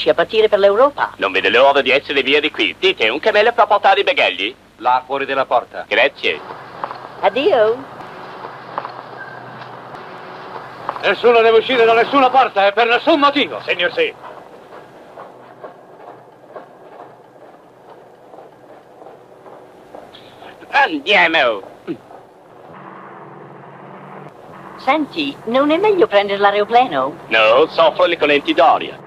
a partire per l'Europa. Non vede l'ora di essere via di qui. Dite, un cammello può portare i bagagli? Là, fuori della porta. Grazie. Addio. Nessuno deve uscire da nessuna porta e per nessun motivo. Signor sì. Andiamo. Senti, non è meglio prendere l'aeroplano? No, soffro le correnti d'aria.